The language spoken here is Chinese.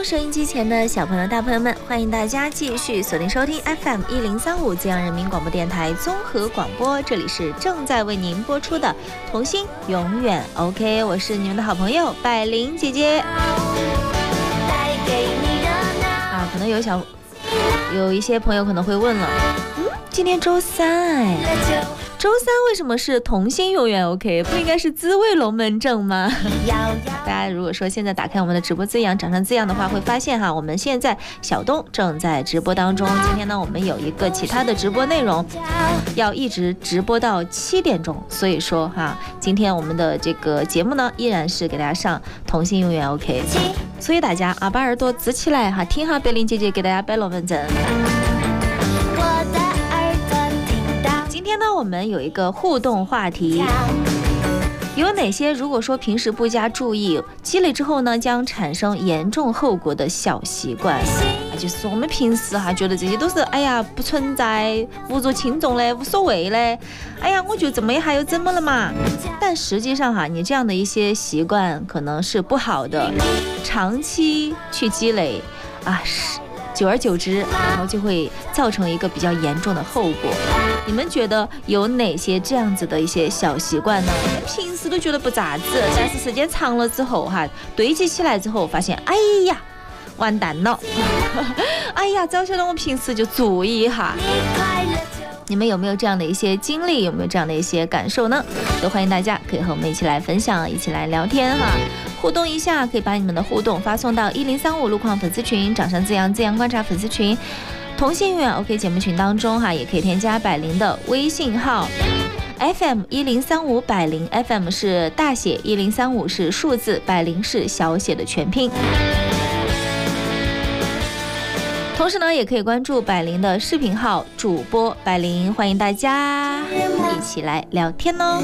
收音机前的小朋友大朋友们，欢迎大家继续锁定收听 FM1035 浙江人民广播电台综合广播，这里是正在为您播出的童心永远 OK， 我是你们的好朋友百灵姐姐可能有一些朋友可能会问了，今天周三周三为什么是童心永远 OK， 不应该是滋味龙门阵吗？大家如果说现在打开我们的直播字样，掌上字样的话，会发现我们现在小东正在直播当中。今天呢，我们有一个其他的直播内容，要一直直播到7点钟，所以说今天我们的这个节目呢，依然是给大家上童心永远 OK， 所以大家把耳朵支起来听哈百灵姐姐给大家摆龙门阵。今天呢，我们有一个互动话题，有哪些如果说平时不加注意，积累之后呢，将产生严重后果的小习惯？就是我们平时觉得这些都是不存在，无足轻重嘞，无所谓嘞，我就这么一下又怎么了嘛？但实际上你这样的一些习惯可能是不好的，长期去积累久而久之，然后就会造成一个比较严重的后果。你们觉得有哪些这样子的一些小习惯呢？平时都觉得不咋子，但是时间长了之后堆积起来之后，发现完蛋了早晓得我平时就注意一下。你们有没有这样的一些经历，有没有这样的一些感受呢？都欢迎大家可以和我们一起来分享，一起来聊天互动一下，可以把你们的互动发送到1035路况粉丝群，掌上字样观察粉丝群，同心永远 OK 节目群当中也可以添加百灵的微信号 FM1035 百灵 FM 是大写，1035是数字，百灵是小写的全拼。同时呢，也可以关注百灵的视频号主播百灵，欢迎大家一起来聊天哦。